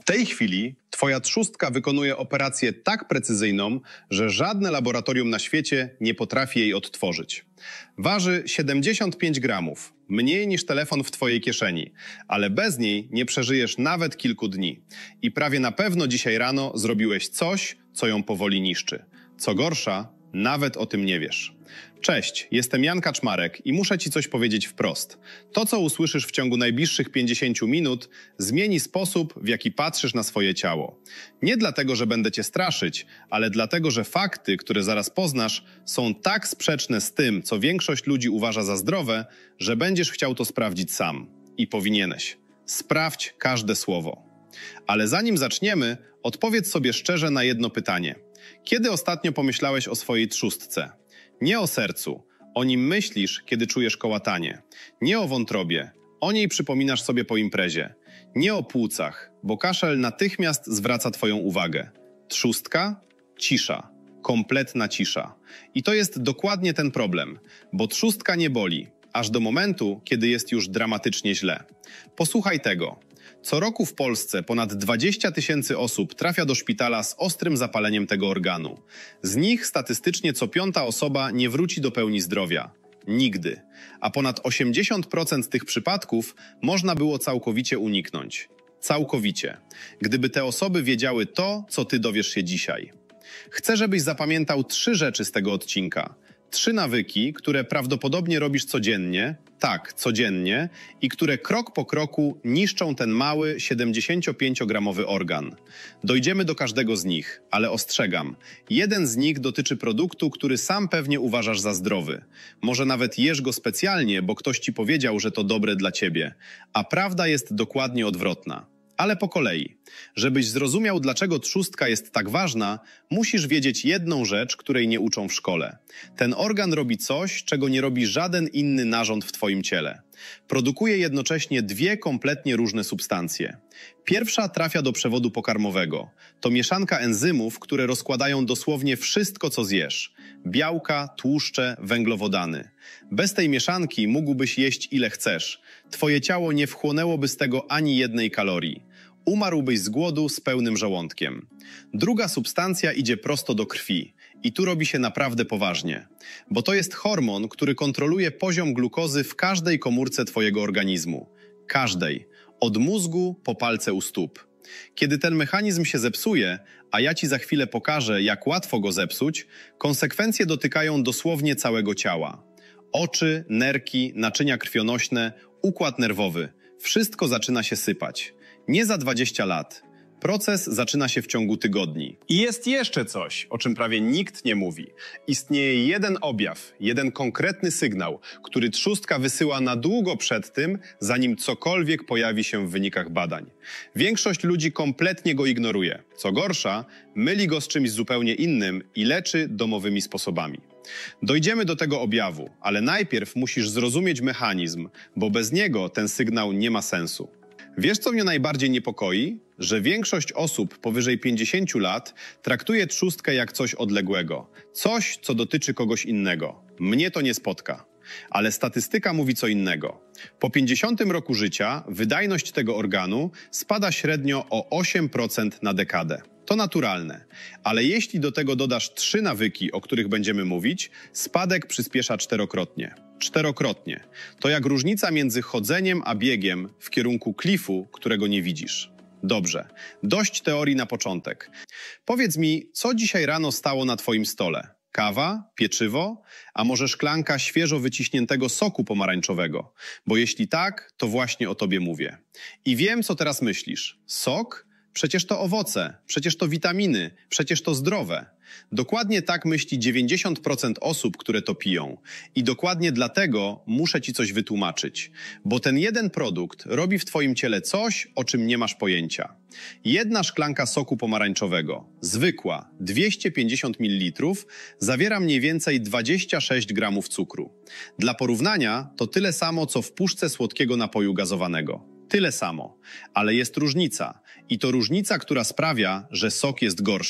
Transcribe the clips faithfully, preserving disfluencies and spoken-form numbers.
tej chwili twoja trzustka wykonuje operację tak precyzyjną, że żadne laboratorium na świecie nie potrafi jej odtworzyć. Waży siedemdziesiąt pięć gramów, mniej niż telefon w twojej kieszeni, ale bez niej nie przeżyjesz nawet kilku dni. I prawie na pewno dzisiaj rano zrobiłeś coś, co ją powoli niszczy. Co gorsza, nawet o tym nie wiesz. Cześć, jestem Jan Kaczmarek i muszę ci coś powiedzieć wprost. To, co usłyszysz w ciągu najbliższych pięćdziesięciu minut, zmieni sposób, w jaki patrzysz na swoje ciało. Nie dlatego, że będę cię straszyć, ale dlatego, że fakty, które zaraz poznasz, są tak sprzeczne z tym, co większość ludzi uważa za zdrowe, że będziesz chciał to sprawdzić sam. I powinieneś. Sprawdź każde słowo. Ale zanim zaczniemy, odpowiedz sobie szczerze na jedno pytanie. Kiedy ostatnio pomyślałeś o swojej trzustce? Nie o sercu. O nim myślisz, kiedy czujesz kołatanie. Nie o wątrobie. O niej przypominasz sobie po imprezie. Nie o płucach, bo kaszel natychmiast zwraca twoją uwagę. Trzustka? Cisza. Kompletna cisza. I to jest dokładnie ten problem, bo trzustka nie boli, aż do momentu, kiedy jest już dramatycznie źle. Posłuchaj tego. Co roku w Polsce ponad dwadzieścia tysięcy osób trafia do szpitala z ostrym zapaleniem tego organu. Z nich statystycznie co piąta osoba nie wróci do pełni zdrowia. Nigdy. A ponad osiemdziesiąt procent tych przypadków można było całkowicie uniknąć. Całkowicie. Gdyby te osoby wiedziały to, co ty dowiesz się dzisiaj. Chcę, żebyś zapamiętał trzy rzeczy z tego odcinka. Trzy nawyki, które prawdopodobnie robisz codziennie, tak, codziennie, i które krok po kroku niszczą ten mały, siedemdziesięciopięciogramowy organ. Dojdziemy do każdego z nich, ale ostrzegam, jeden z nich dotyczy produktu, który sam pewnie uważasz za zdrowy. Może nawet jesz go specjalnie, bo ktoś ci powiedział, że to dobre dla ciebie, a prawda jest dokładnie odwrotna. Ale po kolei. Żebyś zrozumiał, dlaczego trzustka jest tak ważna, musisz wiedzieć jedną rzecz, której nie uczą w szkole. Ten organ robi coś, czego nie robi żaden inny narząd w twoim ciele. Produkuje jednocześnie dwie kompletnie różne substancje. Pierwsza trafia do przewodu pokarmowego. To mieszanka enzymów, które rozkładają dosłownie wszystko, co zjesz. Białka, tłuszcze, węglowodany. Bez tej mieszanki mógłbyś jeść ile chcesz. Twoje ciało nie wchłonęłoby z tego ani jednej kalorii. Umarłbyś z głodu z pełnym żołądkiem. Druga substancja idzie prosto do krwi. I tu robi się naprawdę poważnie. Bo to jest hormon, który kontroluje poziom glukozy w każdej komórce twojego organizmu. Każdej. Od mózgu po palce u stóp. Kiedy ten mechanizm się zepsuje, a ja ci za chwilę pokażę, jak łatwo go zepsuć, konsekwencje dotykają dosłownie całego ciała. Oczy, nerki, naczynia krwionośne, układ nerwowy. Wszystko zaczyna się sypać. Nie za dwadzieścia lat. Proces zaczyna się w ciągu tygodni. I jest jeszcze coś, o czym prawie nikt nie mówi. Istnieje jeden objaw, jeden konkretny sygnał, który trzustka wysyła na długo przed tym, zanim cokolwiek pojawi się w wynikach badań. Większość ludzi kompletnie go ignoruje. Co gorsza, myli go z czymś zupełnie innym i leczy domowymi sposobami. Dojdziemy do tego objawu, ale najpierw musisz zrozumieć mechanizm, bo bez niego ten sygnał nie ma sensu. Wiesz, co mnie najbardziej niepokoi? Że większość osób powyżej pięćdziesięciu lat traktuje trzustkę jak coś odległego. Coś, co dotyczy kogoś innego. Mnie to nie spotka. Ale statystyka mówi co innego. Po pięćdziesiątym roku życia wydajność tego organu spada średnio o osiem procent na dekadę. To naturalne. Ale jeśli do tego dodasz trzy nawyki, o których będziemy mówić, spadek przyspiesza czterokrotnie. Czterokrotnie. To jak różnica między chodzeniem a biegiem w kierunku klifu, którego nie widzisz. Dobrze. Dość teorii na początek. Powiedz mi, co dzisiaj rano stało na twoim stole? Kawa? Pieczywo? A może szklanka świeżo wyciśniętego soku pomarańczowego? Bo jeśli tak, to właśnie o tobie mówię. I wiem, co teraz myślisz. Sok? Przecież to owoce, przecież to witaminy, przecież to zdrowe. Dokładnie tak myśli dziewięćdziesiąt procent osób, które to piją. I dokładnie dlatego muszę ci coś wytłumaczyć. Bo ten jeden produkt robi w twoim ciele coś, o czym nie masz pojęcia. Jedna szklanka soku pomarańczowego, zwykła, dwieście pięćdziesiąt mililitrów, zawiera mniej więcej dwadzieścia sześć gramów cukru. Dla porównania to tyle samo, co w puszce słodkiego napoju gazowanego. Tyle samo. Ale jest różnica. I to różnica, która sprawia, że sok jest gorszy.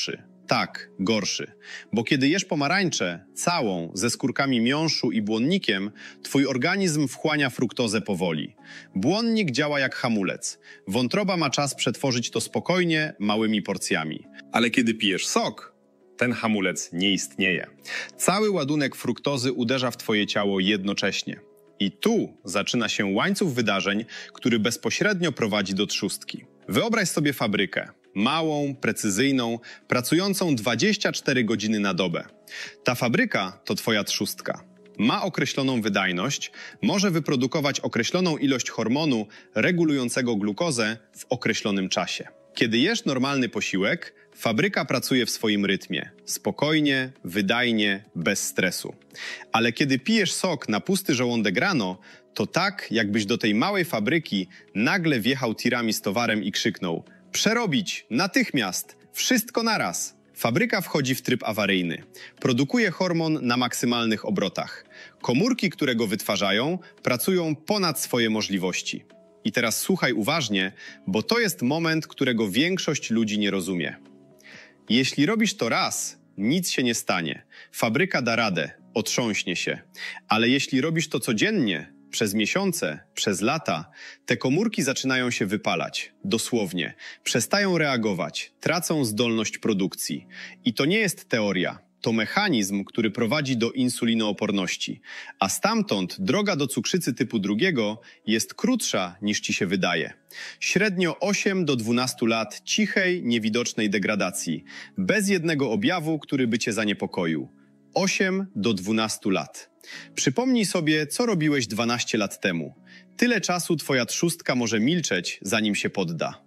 Tak, gorszy. Bo kiedy jesz pomarańczę, całą, ze skórkami miąższu i błonnikiem, twój organizm wchłania fruktozę powoli. Błonnik działa jak hamulec. Wątroba ma czas przetworzyć to spokojnie, małymi porcjami. Ale kiedy pijesz sok, ten hamulec nie istnieje. Cały ładunek fruktozy uderza w twoje ciało jednocześnie. I tu zaczyna się łańcuch wydarzeń, który bezpośrednio prowadzi do trzustki. Wyobraź sobie fabrykę. Małą, precyzyjną, pracującą dwadzieścia cztery godziny na dobę. Ta fabryka to twoja trzustka. Ma określoną wydajność, może wyprodukować określoną ilość hormonu regulującego glukozę w określonym czasie. Kiedy jesz normalny posiłek, fabryka pracuje w swoim rytmie. Spokojnie, wydajnie, bez stresu. Ale kiedy pijesz sok na pusty żołądek rano, to tak, jakbyś do tej małej fabryki nagle wjechał tirami z towarem i krzyknął: przerobić, natychmiast, wszystko naraz. Fabryka wchodzi w tryb awaryjny. Produkuje hormon na maksymalnych obrotach. Komórki, które go wytwarzają, pracują ponad swoje możliwości. I teraz słuchaj uważnie, bo to jest moment, którego większość ludzi nie rozumie. Jeśli robisz to raz, nic się nie stanie. Fabryka da radę, otrząśnie się. Ale jeśli robisz to codziennie, przez miesiące, przez lata, te komórki zaczynają się wypalać, dosłownie. Przestają reagować, tracą zdolność produkcji. I to nie jest teoria, to mechanizm, który prowadzi do insulinooporności. A stamtąd droga do cukrzycy typu drugiego jest krótsza niż ci się wydaje. Średnio osiem do dwunastu lat cichej, niewidocznej degradacji, bez jednego objawu, który by cię zaniepokoił. osiem do dwunastu lat. Przypomnij sobie, co robiłeś dwanaście lat temu. Tyle czasu twoja trzustka może milczeć, zanim się podda.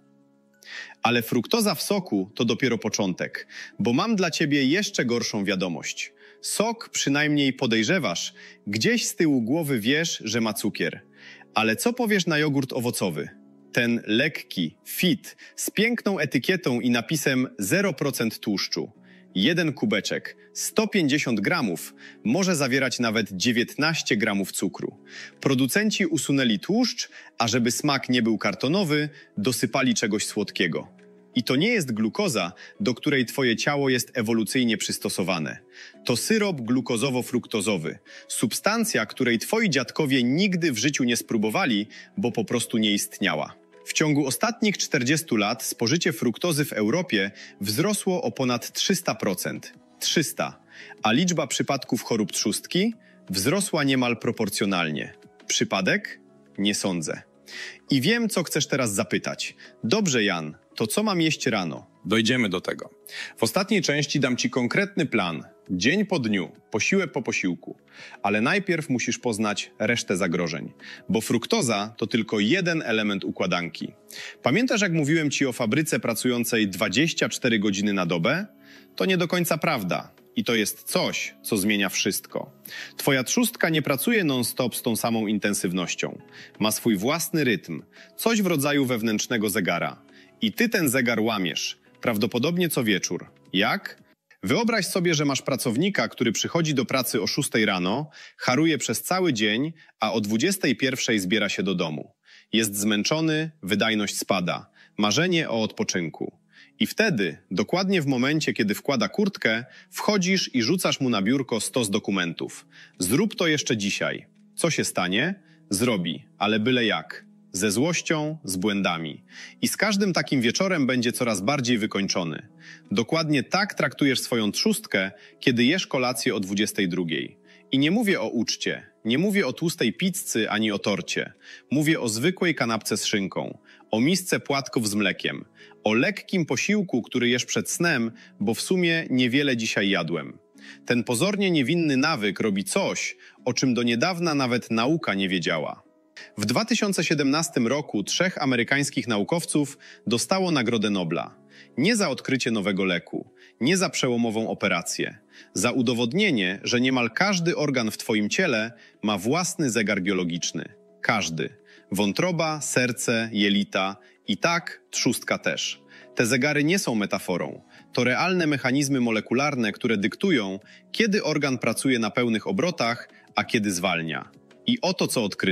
Ale fruktoza w soku to dopiero początek, bo mam dla ciebie jeszcze gorszą wiadomość. Sok, przynajmniej podejrzewasz, gdzieś z tyłu głowy wiesz, że ma cukier. Ale co powiesz na jogurt owocowy? Ten lekki, fit, z piękną etykietą i napisem zero procent tłuszczu. Jeden kubeczek, sto pięćdziesiąt gramów, może zawierać nawet dziewiętnaście gramów cukru. Producenci usunęli tłuszcz, a żeby smak nie był kartonowy, dosypali czegoś słodkiego. I to nie jest glukoza, do której twoje ciało jest ewolucyjnie przystosowane. To syrop glukozowo-fruktozowy, substancja, której twoi dziadkowie nigdy w życiu nie spróbowali, bo po prostu nie istniała. W ciągu ostatnich czterdziestu lat spożycie fruktozy w Europie wzrosło o ponad trzysta procent. trzysta. A liczba przypadków chorób trzustki wzrosła niemal proporcjonalnie. Przypadek? Nie sądzę. I wiem, co chcesz teraz zapytać. Dobrze, Jan, to co mam jeść rano? Dojdziemy do tego. W ostatniej części dam ci konkretny plan. Dzień po dniu, posiłek po posiłku. Ale najpierw musisz poznać resztę zagrożeń. Bo fruktoza to tylko jeden element układanki. Pamiętasz, jak mówiłem ci o fabryce pracującej dwadzieścia cztery godziny na dobę? To nie do końca prawda. I to jest coś, co zmienia wszystko. Twoja trzustka nie pracuje non-stop z tą samą intensywnością. Ma swój własny rytm, coś w rodzaju wewnętrznego zegara. I ty ten zegar łamiesz, prawdopodobnie co wieczór. Jak? Wyobraź sobie, że masz pracownika, który przychodzi do pracy o szóstej rano, haruje przez cały dzień, a o dwudziestej pierwszej zbiera się do domu. Jest zmęczony, wydajność spada, marzenie o odpoczynku. I wtedy, dokładnie w momencie, kiedy wkłada kurtkę, wchodzisz i rzucasz mu na biurko stos dokumentów. Zrób to jeszcze dzisiaj. Co się stanie? Zrobi, ale byle jak. Ze złością, z błędami. I z każdym takim wieczorem będzie coraz bardziej wykończony. Dokładnie tak traktujesz swoją trzustkę, kiedy jesz kolację o dwudziestej drugiej. I nie mówię o uczcie, nie mówię o tłustej pizzy ani o torcie. Mówię o zwykłej kanapce z szynką, o misce płatków z mlekiem, o lekkim posiłku, który jesz przed snem, bo w sumie niewiele dzisiaj jadłem. Ten pozornie niewinny nawyk robi coś, o czym do niedawna nawet nauka nie wiedziała. W dwa tysiące siedemnastym roku trzech amerykańskich naukowców dostało Nagrodę Nobla. Nie za odkrycie nowego leku, nie za przełomową operację. Za udowodnienie, że niemal każdy organ w twoim ciele ma własny zegar biologiczny. Każdy. Wątroba, serce, jelita i tak trzustka też. Te zegary nie są metaforą. To realne mechanizmy molekularne, które dyktują, kiedy organ pracuje na pełnych obrotach, a kiedy zwalnia. I oto co odkryto.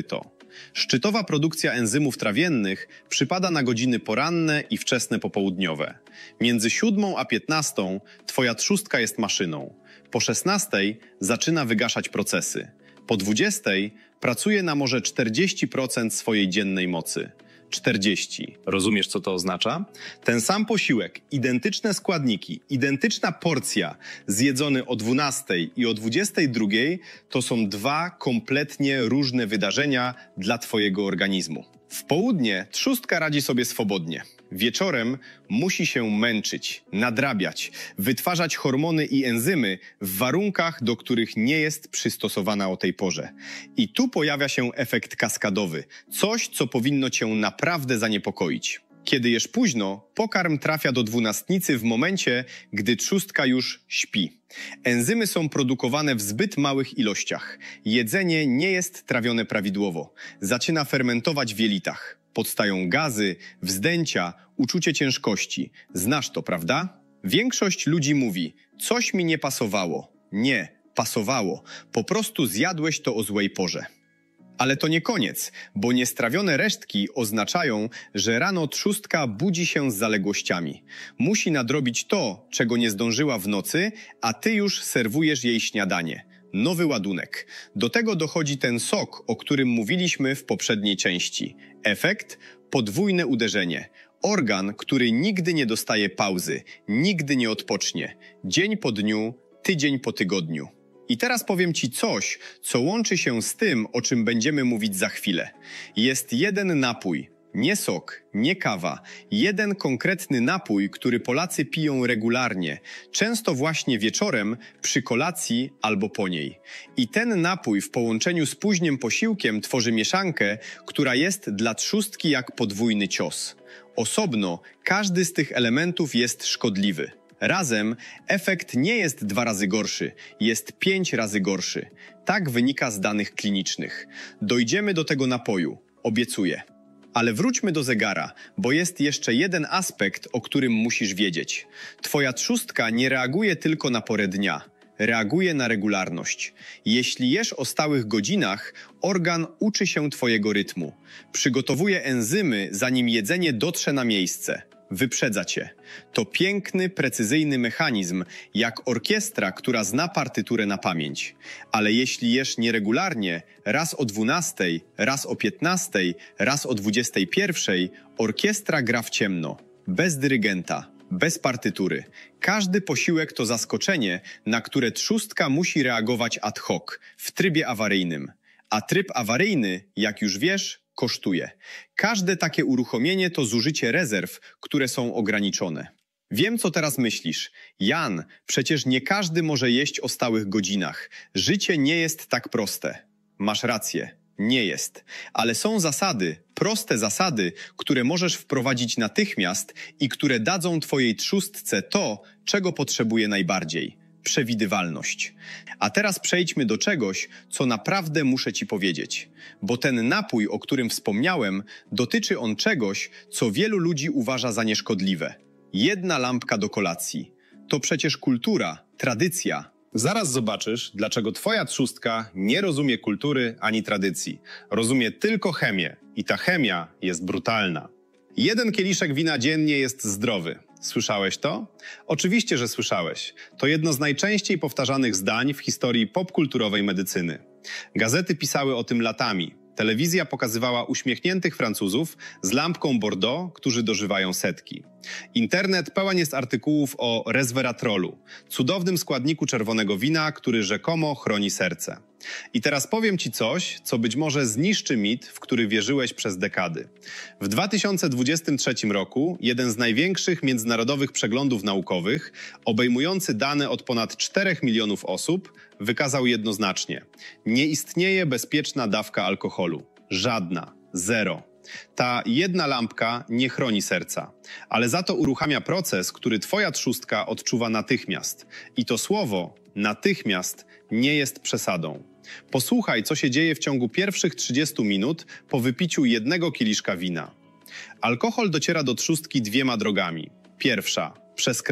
Szczytowa produkcja enzymów trawiennych przypada na godziny poranne i wczesne popołudniowe. Między siódmą a piętnastą twoja trzustka jest maszyną. Po szesnastej zaczyna wygaszać procesy. Po dwudziestej pracuje na może czterdzieści procent swojej dziennej mocy. czterdzieści. Rozumiesz, co to oznacza? Ten sam posiłek, identyczne składniki, identyczna porcja zjedzony o dwunastej i o dwudziestej drugiej to są dwa kompletnie różne wydarzenia dla twojego organizmu. W południe trzustka radzi sobie swobodnie. Wieczorem musi się męczyć, nadrabiać, wytwarzać hormony i enzymy w warunkach, do których nie jest przystosowana o tej porze. I tu pojawia się efekt kaskadowy, coś, co powinno cię naprawdę zaniepokoić. Kiedy jesz późno, pokarm trafia do dwunastnicy w momencie, gdy trzustka już śpi. Enzymy są produkowane w zbyt małych ilościach. Jedzenie nie jest trawione prawidłowo. Zaczyna fermentować w jelitach. Powstają gazy, wzdęcia, uczucie ciężkości. Znasz to, prawda? Większość ludzi mówi, coś mi nie pasowało. Nie, pasowało. Po prostu zjadłeś to o złej porze. Ale to nie koniec, bo niestrawione resztki oznaczają, że rano trzustka budzi się z zaległościami. Musi nadrobić to, czego nie zdążyła w nocy, a ty już serwujesz jej śniadanie. Nowy ładunek. Do tego dochodzi ten sok, o którym mówiliśmy w poprzedniej części. Efekt? Podwójne uderzenie. Organ, który nigdy nie dostaje pauzy, nigdy nie odpocznie. Dzień po dniu, tydzień po tygodniu. I teraz powiem ci coś, co łączy się z tym, o czym będziemy mówić za chwilę. Jest jeden napój, nie sok, nie kawa. Jeden konkretny napój, który Polacy piją regularnie, często właśnie wieczorem, przy kolacji albo po niej. I ten napój w połączeniu z późnym posiłkiem tworzy mieszankę, która jest dla trzustki jak podwójny cios. Osobno każdy z tych elementów jest szkodliwy. Razem efekt nie jest dwa razy gorszy, jest pięć razy gorszy. Tak wynika z danych klinicznych. Dojdziemy do tego napoju, obiecuję. Ale wróćmy do zegara, bo jest jeszcze jeden aspekt, o którym musisz wiedzieć. Twoja trzustka nie reaguje tylko na porę dnia. Reaguje na regularność. Jeśli jesz o stałych godzinach, organ uczy się twojego rytmu. Przygotowuje enzymy, zanim jedzenie dotrze na miejsce. Wyprzedza cię. To piękny, precyzyjny mechanizm, jak orkiestra, która zna partyturę na pamięć. Ale jeśli jesz nieregularnie, raz o dwunastej, raz o piętnastej, raz o dwudziestej pierwszej, orkiestra gra w ciemno. Bez dyrygenta, bez partytury. Każdy posiłek to zaskoczenie, na które trzustka musi reagować ad hoc, w trybie awaryjnym. A tryb awaryjny, jak już wiesz, kosztuje. Każde takie uruchomienie to zużycie rezerw, które są ograniczone. Wiem, co teraz myślisz. Jan, przecież nie każdy może jeść o stałych godzinach. Życie nie jest tak proste. Masz rację, nie jest. Ale są zasady, proste zasady, które możesz wprowadzić natychmiast i które dadzą twojej trzustce to, czego potrzebuje najbardziej. Przewidywalność. A teraz przejdźmy do czegoś, co naprawdę muszę ci powiedzieć. Bo ten napój, o którym wspomniałem, dotyczy on czegoś, co wielu ludzi uważa za nieszkodliwe. Jedna lampka do kolacji. To przecież kultura, tradycja. Zaraz zobaczysz, dlaczego twoja trzustka nie rozumie kultury ani tradycji. Rozumie tylko chemię. I ta chemia jest brutalna. Jeden kieliszek wina dziennie jest zdrowy. Słyszałeś to? Oczywiście, że słyszałeś. To jedno z najczęściej powtarzanych zdań w historii popkulturowej medycyny. Gazety pisały o tym latami. Telewizja pokazywała uśmiechniętych Francuzów z lampką Bordeaux, którzy dożywają setki. Internet pełen jest artykułów o resveratrolu, cudownym składniku czerwonego wina, który rzekomo chroni serce. I teraz powiem ci coś, co być może zniszczy mit, w który wierzyłeś przez dekady. W dwa tysiące dwudziestym trzecim roku jeden z największych międzynarodowych przeglądów naukowych, obejmujący dane od ponad czterech milionów osób, wykazał jednoznacznie: nie istnieje bezpieczna dawka alkoholu. Żadna. Zero. Ta jedna lampka nie chroni serca, ale za to uruchamia proces, który twoja trzustka odczuwa natychmiast. I to słowo natychmiast nie jest przesadą. Posłuchaj, co się dzieje w ciągu pierwszych trzydziestu minut po wypiciu jednego kieliszka wina. Alkohol dociera do trzustki dwiema drogami. Pierwsza – przez krew.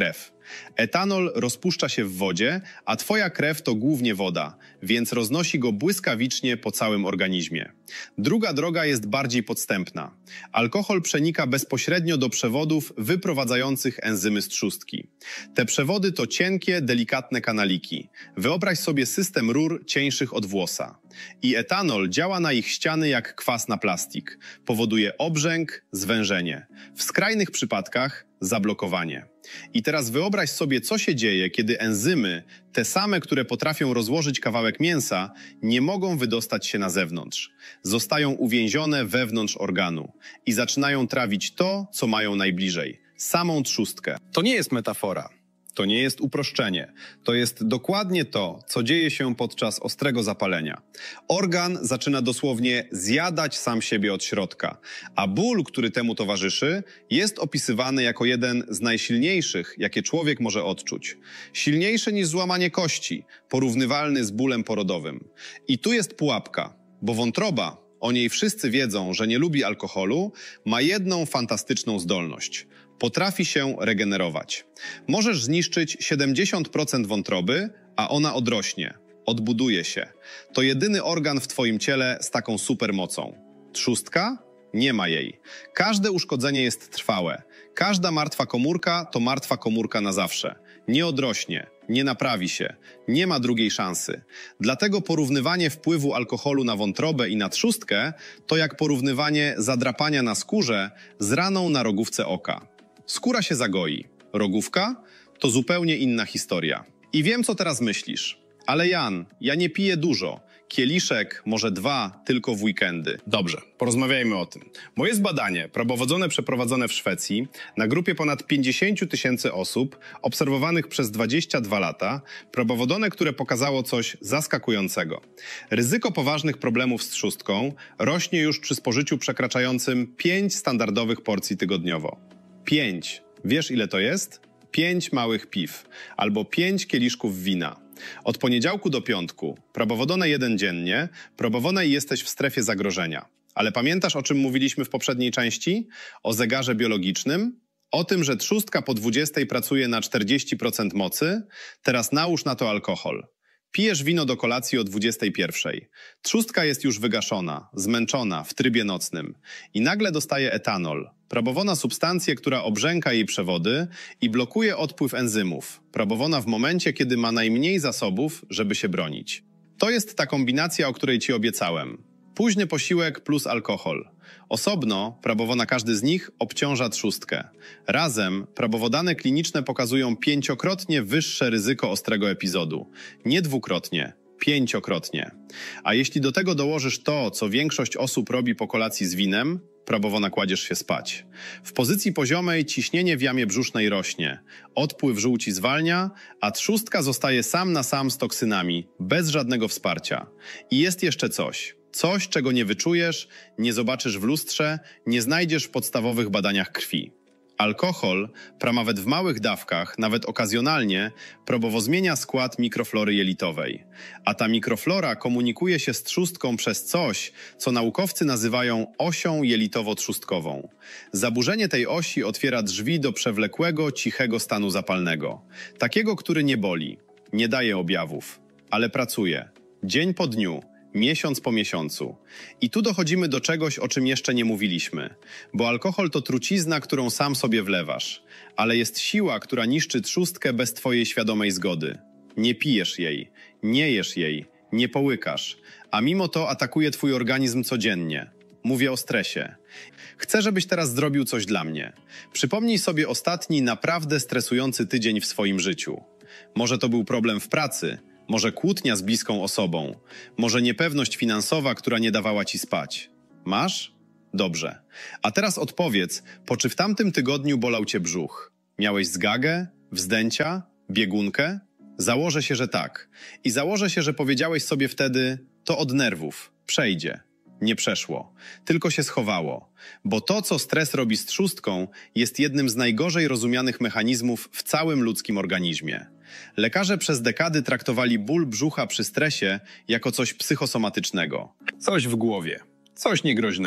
Etanol rozpuszcza się w wodzie, a twoja krew to głównie woda, więc roznosi go błyskawicznie po całym organizmie. Druga droga jest bardziej podstępna. Alkohol przenika bezpośrednio do przewodów wyprowadzających enzymy z trzustki. Te przewody to cienkie, delikatne kanaliki. Wyobraź sobie system rur cieńszych od włosa. I etanol działa na ich ściany jak kwas na plastik. Powoduje obrzęk, zwężenie. W skrajnych przypadkach zablokowanie. I teraz wyobraź sobie, co się dzieje, kiedy enzymy, te same, które potrafią rozłożyć kawałek mięsa, nie mogą wydostać się na zewnątrz. Zostają uwięzione wewnątrz organu i zaczynają trawić to, co mają najbliżej. Samą trzustkę. To nie jest metafora. To nie jest uproszczenie. To jest dokładnie to, co dzieje się podczas ostrego zapalenia. Organ zaczyna dosłownie zjadać sam siebie od środka, a ból, który temu towarzyszy, jest opisywany jako jeden z najsilniejszych, jakie człowiek może odczuć. Silniejszy niż złamanie kości, porównywalny z bólem porodowym. I tu jest pułapka, bo wątroba, o niej wszyscy wiedzą, że nie lubi alkoholu, ma jedną fantastyczną zdolność. Potrafi się regenerować. Możesz zniszczyć siedemdziesiąt procent wątroby, a ona odrośnie, odbuduje się. To jedyny organ w twoim ciele z taką supermocą. Trzustka? Nie ma jej. Każde uszkodzenie jest trwałe. Każda martwa komórka to martwa komórka na zawsze. Nie odrośnie, nie naprawi się, nie ma drugiej szansy. Dlatego porównywanie wpływu alkoholu na wątrobę i na trzustkę to jak porównywanie zadrapania na skórze z raną na rogówce oka. Skóra się zagoi. Rogówka to zupełnie inna historia. I wiem, co teraz myślisz. Ale Jan, ja nie piję dużo. Kieliszek, może dwa, tylko w weekendy. Dobrze, porozmawiajmy o tym. Bo jest badanie prawowodzone przeprowadzone w Szwecji na grupie ponad pięćdziesięciu tysięcy osób, obserwowanych przez dwadzieścia dwa lata, prawowodzone, które pokazało coś zaskakującego. Ryzyko poważnych problemów z trzustką rośnie już przy spożyciu przekraczającym pięć standardowych porcji tygodniowo. Pięć. Wiesz, ile to jest? Pięć małych piw albo pięć kieliszków wina. Od poniedziałku do piątku, probowodone jeden dziennie, probowone i jesteś w strefie zagrożenia. Ale pamiętasz, o czym mówiliśmy w poprzedniej części? O zegarze biologicznym? O tym, że trzustka po dwudziestej pracuje na czterdzieści procent mocy? Teraz nałóż na to alkohol. Pijesz wino do kolacji o dwudziestej pierwszej. Trzustka jest już wygaszona, zmęczona, w trybie nocnym. I nagle dostaje etanol, probowona substancję, która obrzęka jej przewody i blokuje odpływ enzymów. Probowona w momencie, kiedy ma najmniej zasobów, żeby się bronić. To jest ta kombinacja, o której ci obiecałem. Późny posiłek plus alkohol. Osobno, probowona każdy z nich, obciąża trzustkę. Razem probowodane kliniczne pokazują pięciokrotnie wyższe ryzyko ostrego epizodu. Nie dwukrotnie, pięciokrotnie. A jeśli do tego dołożysz to, co większość osób robi po kolacji z winem, probowona kładziesz się spać. W pozycji poziomej ciśnienie w jamie brzusznej rośnie, odpływ żółci zwalnia, a trzustka zostaje sam na sam z toksynami, bez żadnego wsparcia. I jest jeszcze coś. Coś, czego nie wyczujesz, nie zobaczysz w lustrze, nie znajdziesz w podstawowych badaniach krwi. Alkohol, nawet w małych dawkach, nawet okazjonalnie, probowo zmienia skład mikroflory jelitowej. A ta mikroflora komunikuje się z trzustką przez coś, co naukowcy nazywają osią jelitowo-trzustkową. Zaburzenie tej osi otwiera drzwi do przewlekłego, cichego stanu zapalnego. Takiego, który nie boli, nie daje objawów, ale pracuje. Dzień po dniu. Miesiąc po miesiącu. I tu dochodzimy do czegoś, o czym jeszcze nie mówiliśmy. Bo alkohol to trucizna, którą sam sobie wlewasz. Ale jest siła, która niszczy trzustkę bez twojej świadomej zgody. Nie pijesz jej, nie jesz jej, nie połykasz. A mimo to atakuje twój organizm codziennie. Mówię o stresie. Chcę, żebyś teraz zrobił coś dla mnie. Przypomnij sobie ostatni, naprawdę stresujący tydzień w swoim życiu. Może to był problem w pracy, może kłótnia z bliską osobą, może niepewność finansowa, która nie dawała ci spać. Masz? Dobrze. A teraz odpowiedz, po czy w tamtym tygodniu bolał cię brzuch? Miałeś zgagę, wzdęcia, biegunkę? Założę się, że tak. I założę się, że powiedziałeś sobie wtedy, to od nerwów, przejdzie. Nie przeszło, tylko się schowało. Bo to, co stres robi z trzustką, jest jednym z najgorzej rozumianych mechanizmów w całym ludzkim organizmie. Lekarze przez dekady traktowali ból brzucha przy stresie jako coś psychosomatycznego. Coś w głowie, coś niegroźnego.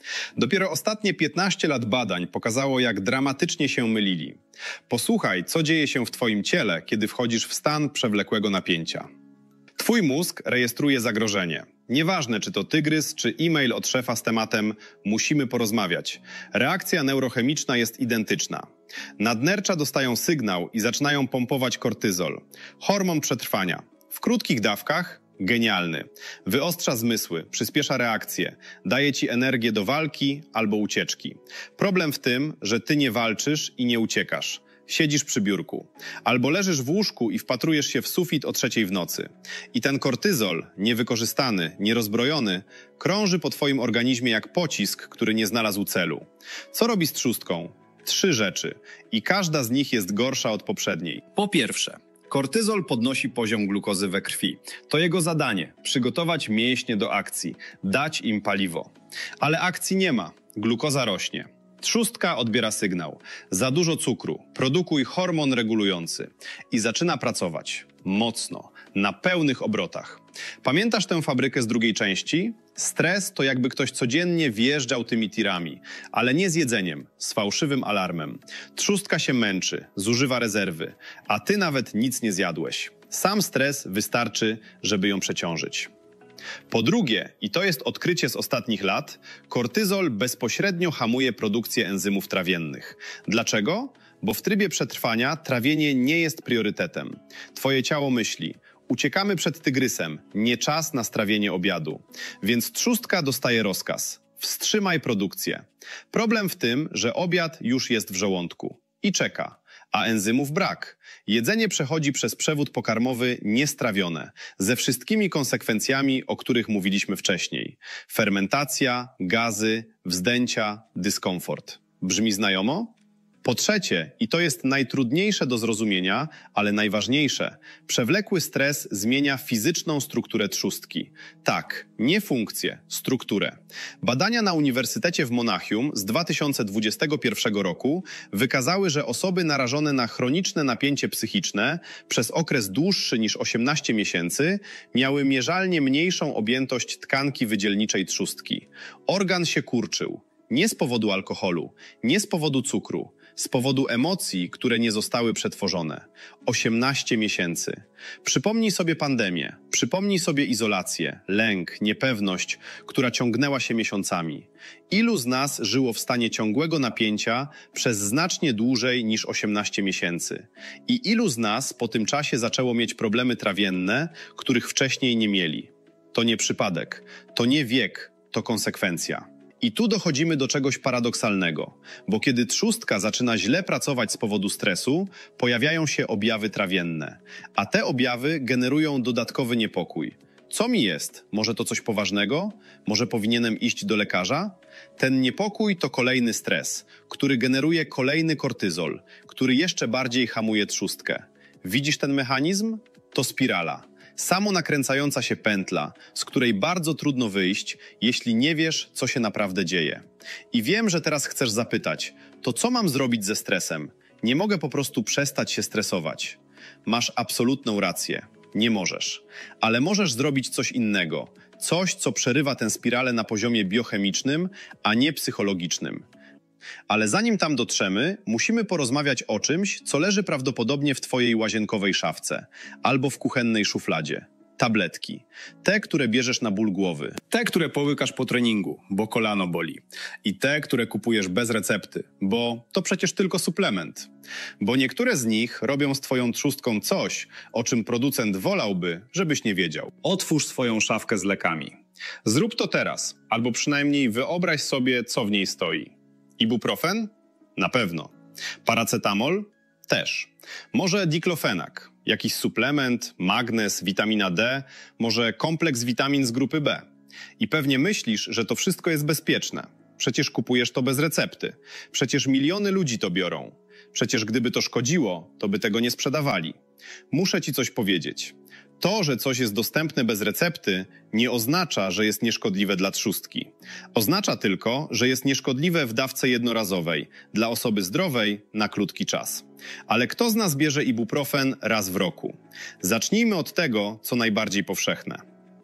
Dopiero ostatnie piętnaście lat badań pokazało, jak dramatycznie się mylili. Posłuchaj, co dzieje się w twoim ciele, kiedy wchodzisz w stan przewlekłego napięcia. Twój mózg rejestruje zagrożenie. Nieważne, czy to tygrys, czy e-mail od szefa z tematem „musimy porozmawiać”. Reakcja neurochemiczna jest identyczna. Nadnercza dostają sygnał i zaczynają pompować kortyzol. Hormon przetrwania. W krótkich dawkach genialny. Wyostrza zmysły, przyspiesza reakcję, daje ci energię do walki albo ucieczki. Problem w tym, że ty nie walczysz i nie uciekasz. Siedzisz przy biurku. Albo leżysz w łóżku i wpatrujesz się w sufit o trzeciej w nocy. I ten kortyzol, niewykorzystany, nierozbrojony, krąży po twoim organizmie jak pocisk, który nie znalazł celu. Co robi z trzustką? Trzy rzeczy. I każda z nich jest gorsza od poprzedniej. Po pierwsze, kortyzol podnosi poziom glukozy we krwi. To jego zadanie – przygotować mięśnie do akcji, dać im paliwo. Ale akcji nie ma. Glukoza rośnie. Trzustka odbiera sygnał. Za dużo cukru. Produkuj hormon regulujący. I zaczyna pracować. Mocno. Na pełnych obrotach. Pamiętasz tę fabrykę z drugiej części? Stres to jakby ktoś codziennie wjeżdżał tymi tirami. Ale nie z jedzeniem, z fałszywym alarmem. Trzustka się męczy, zużywa rezerwy. A ty nawet nic nie zjadłeś. Sam stres wystarczy, żeby ją przeciążyć. Po drugie, i to jest odkrycie z ostatnich lat, kortyzol bezpośrednio hamuje produkcję enzymów trawiennych. Dlaczego? Bo w trybie przetrwania trawienie nie jest priorytetem. Twoje ciało myśli: uciekamy przed tygrysem, nie czas na strawienie obiadu. Więc trzustka dostaje rozkaz: wstrzymaj produkcję. Problem w tym, że obiad już jest w żołądku i czeka. A enzymów brak. Jedzenie przechodzi przez przewód pokarmowy niestrawione, ze wszystkimi konsekwencjami, o których mówiliśmy wcześniej. Fermentacja, gazy, wzdęcia, dyskomfort. Brzmi znajomo? Po trzecie, i to jest najtrudniejsze do zrozumienia, ale najważniejsze, przewlekły stres zmienia fizyczną strukturę trzustki. Tak, nie funkcję, strukturę. Badania na Uniwersytecie w Monachium z dwa tysiące dwudziestego pierwszego roku wykazały, że osoby narażone na chroniczne napięcie psychiczne przez okres dłuższy niż osiemnaście miesięcy miały mierzalnie mniejszą objętość tkanki wydzielniczej trzustki. Organ się kurczył. Nie z powodu alkoholu, nie z powodu cukru. Z powodu emocji, które nie zostały przetworzone. osiemnaście miesięcy. Przypomnij sobie pandemię, przypomnij sobie izolację, lęk, niepewność, która ciągnęła się miesiącami. Ilu z nas żyło w stanie ciągłego napięcia przez znacznie dłużej niż osiemnaście miesięcy? I ilu z nas po tym czasie zaczęło mieć problemy trawienne, których wcześniej nie mieli? To nie przypadek, to nie wiek, to konsekwencja. I tu dochodzimy do czegoś paradoksalnego, bo kiedy trzustka zaczyna źle pracować z powodu stresu, pojawiają się objawy trawienne, a te objawy generują dodatkowy niepokój. Co mi jest? Może to coś poważnego? Może powinienem iść do lekarza? Ten niepokój to kolejny stres, który generuje kolejny kortyzol, który jeszcze bardziej hamuje trzustkę. Widzisz ten mechanizm? To spirala. Samonakręcająca się pętla, z której bardzo trudno wyjść, jeśli nie wiesz, co się naprawdę dzieje. I wiem, że teraz chcesz zapytać, to co mam zrobić ze stresem? Nie mogę po prostu przestać się stresować. Masz absolutną rację. Nie możesz. Ale możesz zrobić coś innego. Coś, co przerywa tę spiralę na poziomie biochemicznym, a nie psychologicznym. Ale zanim tam dotrzemy, musimy porozmawiać o czymś, co leży prawdopodobnie w twojej łazienkowej szafce albo w kuchennej szufladzie. Tabletki. Te, które bierzesz na ból głowy. Te, które połykasz po treningu, bo kolano boli. I te, które kupujesz bez recepty, bo to przecież tylko suplement. Bo niektóre z nich robią z twoją trzustką coś, o czym producent wolałby, żebyś nie wiedział. Otwórz swoją szafkę z lekami. Zrób to teraz, albo przynajmniej wyobraź sobie, co w niej stoi. Ibuprofen? Na pewno. Paracetamol? Też. Może diklofenak, jakiś suplement, magnez, witamina D, może kompleks witamin z grupy B. I pewnie myślisz, że to wszystko jest bezpieczne. Przecież kupujesz to bez recepty. Przecież miliony ludzi to biorą. Przecież gdyby to szkodziło, to by tego nie sprzedawali. Muszę ci coś powiedzieć. To, że coś jest dostępne bez recepty, nie oznacza, że jest nieszkodliwe dla trzustki. Oznacza tylko, że jest nieszkodliwe w dawce jednorazowej, dla osoby zdrowej na krótki czas. Ale kto z nas bierze ibuprofen raz w roku? Zacznijmy od tego, co najbardziej powszechne.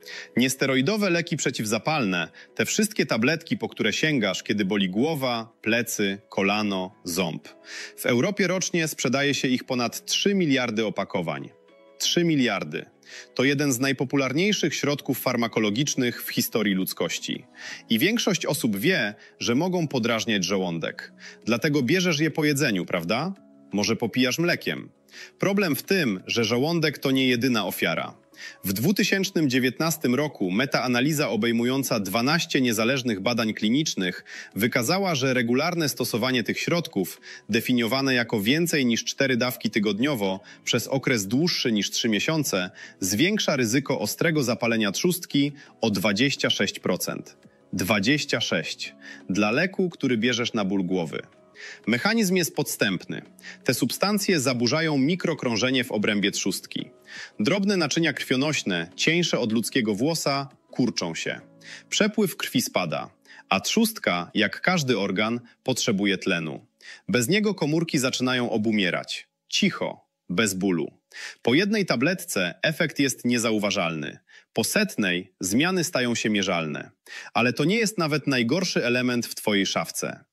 Niesteroidowe leki przeciwzapalne, te wszystkie tabletki, po które sięgasz, kiedy boli głowa, plecy, kolano, ząb. W Europie rocznie sprzedaje się ich ponad trzy miliardy opakowań. trzy miliardy. To jeden z najpopularniejszych środków farmakologicznych w historii ludzkości. I większość osób wie, że mogą podrażniać żołądek. Dlatego bierzesz je po jedzeniu, prawda? Może popijasz mlekiem. Problem w tym, że żołądek to nie jedyna ofiara. W dwa tysiące dziewiętnastym roku metaanaliza obejmująca dwanaście niezależnych badań klinicznych wykazała, że regularne stosowanie tych środków, definiowane jako więcej niż cztery dawki tygodniowo przez okres dłuższy niż trzy miesiące, zwiększa ryzyko ostrego zapalenia trzustki o dwadzieścia sześć procent. dwadzieścia sześć procent. Dla leku, który bierzesz na ból głowy. Mechanizm jest podstępny. Te substancje zaburzają mikrokrążenie w obrębie trzustki. Drobne naczynia krwionośne, cieńsze od ludzkiego włosa, kurczą się. Przepływ krwi spada, a trzustka, jak każdy organ, potrzebuje tlenu. Bez niego komórki zaczynają obumierać. Cicho, bez bólu. Po jednej tabletce efekt jest niezauważalny. Po setnej zmiany stają się mierzalne. Ale to nie jest nawet najgorszy element w twojej szafce.